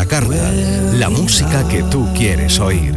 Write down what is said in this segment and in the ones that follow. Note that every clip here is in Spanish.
Carla, la música que tú quieres oír.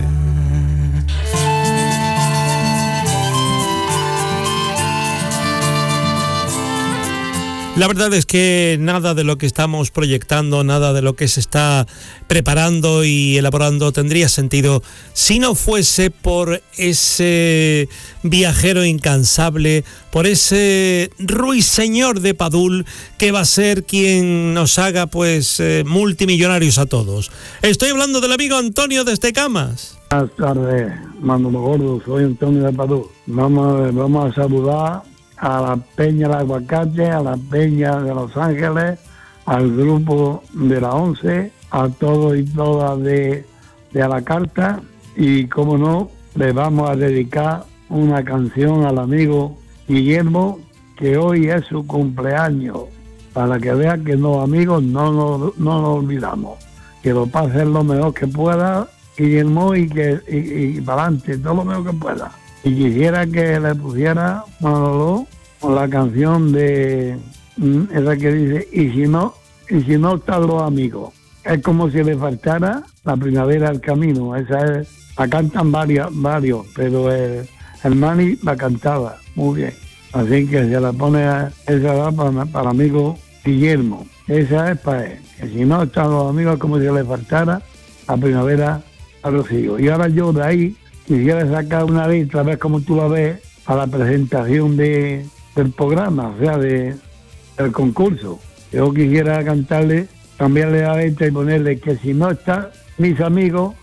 La verdad es que nada de lo que estamos proyectando, nada de lo que se está preparando y elaborando tendría sentido si no fuese por ese viajero incansable, por ese ruiseñor de Padul que va a ser quien nos haga multimillonarios a todos. Estoy hablando del amigo Antonio desde Camas. Buenas tardes, Manolo Gordo, soy Antonio de Padul. Vamos a saludar a la Peña del Aguacate, a la Peña de Los Ángeles, al grupo de la 11, a todos y todas de A la Carta, y como no, le vamos a dedicar una canción al amigo Guillermo, que hoy es su cumpleaños, para que vean que los amigos no nos olvidamos, que lo pase lo mejor que pueda, Guillermo, y para adelante, todo lo mejor que pueda. Y quisiera que le pusiera Manolo con la canción de esa que dice y si no están los amigos. Es como si le faltara La primavera al camino. Esa es, la cantan varios, pero el Mani la cantaba muy bien. Así que se la pone esa para amigo Guillermo. Esa es para él. Que si no están los amigos, es como si le faltara La primavera a los hijos. Y ahora yo de ahí quisiera sacar una letra, a ver cómo tú la ves, a la presentación del programa, o sea, del concurso. Yo quisiera cambiarle la letra y ponerle que si no están mis amigos,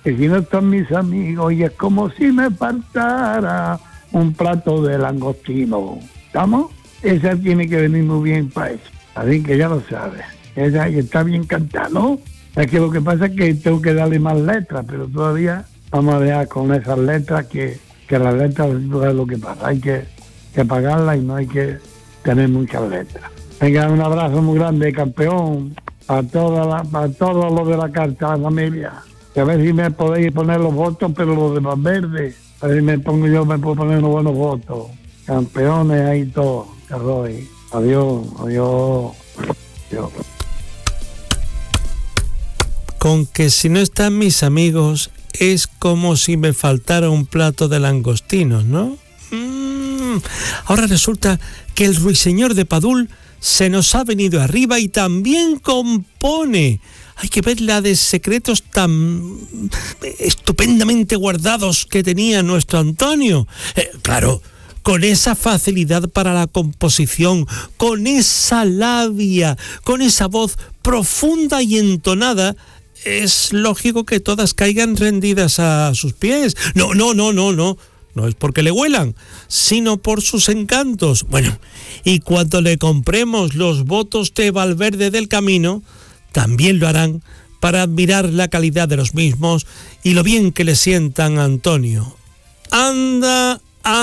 y es como si me faltara un plato de langostino. ¿Estamos? Esa tiene que venir muy bien para eso. Así que ya lo sabes. Esa está bien cantada, ¿no? Es que lo que pasa es que tengo que darle más letras, pero todavía vamos a dejar con esas letras que las letras no es lo que pasa. Hay que pagarlas y no hay que tener muchas letras. Venga, un abrazo muy grande, campeón, para todos los de la carta, la familia. Que a ver si me podéis poner los votos, pero los de más verdes. A ver si me puedo poner unos buenos votos. Campeones ahí todos, que doy. Adiós. Con que si no están mis amigos, es como si me faltara un plato de langostinos, ¿no? Ahora resulta que el ruiseñor de Padul se nos ha venido arriba y también compone. Hay que ver la de secretos tan estupendamente guardados que tenía nuestro Antonio. Claro, con esa facilidad para la composición, con esa labia, con esa voz profunda y entonada, es lógico que todas caigan rendidas a sus pies. No es porque le huelan, sino por sus encantos. Bueno, y cuando le compremos los votos de Valverde del Camino, también lo harán para admirar la calidad de los mismos y lo bien que le sientan a Antonio. Anda,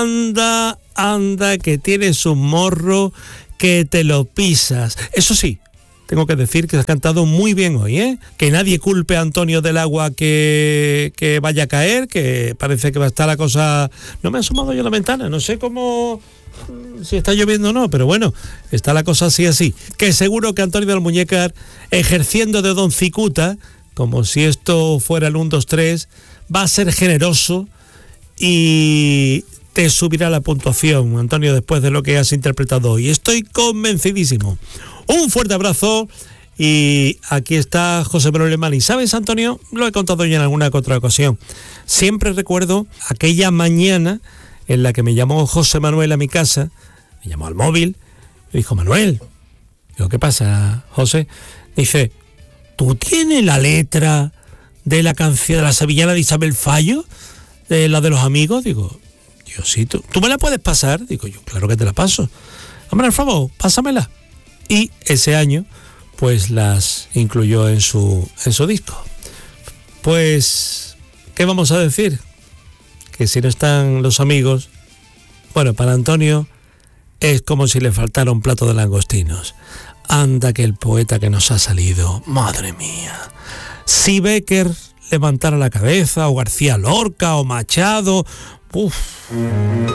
que tienes un morro que te lo pisas. Eso sí, tengo que decir que has cantado muy bien hoy, ¿eh? Que nadie culpe a Antonio del agua que vaya a caer, que parece que va a estar la cosa... No me he asomado yo a la ventana, no sé cómo... si está lloviendo o no, pero bueno, está la cosa así. Que seguro que Antonio del Muñecar, ejerciendo de Don Cicuta, como si esto fuera el 1, 2, 3, va a ser generoso y te subirá la puntuación, Antonio, después de lo que has interpretado hoy. Estoy convencidísimo. Un fuerte abrazo y aquí está José Manuel Alemán. ¿Sabes, Antonio? Lo he contado ya en alguna otra ocasión. Siempre recuerdo aquella mañana en la que me llamó José Manuel a mi casa, me llamó al móvil, me dijo: Manuel. Digo: ¿qué pasa, José? Dice: ¿tú tienes la letra de la canción de la sevillana de Isabel Fallo? De la de los amigos. Digo: yo sí, ¿tú me la puedes pasar? Digo yo: claro que te la paso. Hombre, al favor, pásamela. Y ese año, pues las incluyó en su disco. Pues, ¿qué vamos a decir? Que si no están los amigos, bueno, para Antonio es como si le faltara un plato de langostinos. Anda que el poeta que nos ha salido, madre mía. Si Bécquer levantara la cabeza, o García Lorca, o Machado,